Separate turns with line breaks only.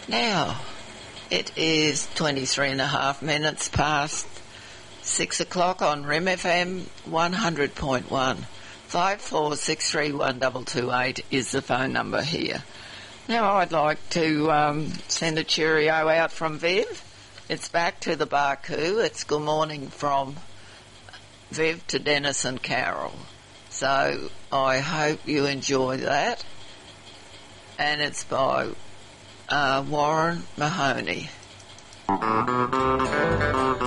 Now, it is 23 and a half minutes past 6 o'clock on RIM FM 100.1. 54631228 is the phone number here. Now I'd like to send a cheerio out from Viv. It's back to the Barcoo. It's good morning from Viv to Dennis and Carol. So I hope you enjoy that. And it's by Warren Mahoney.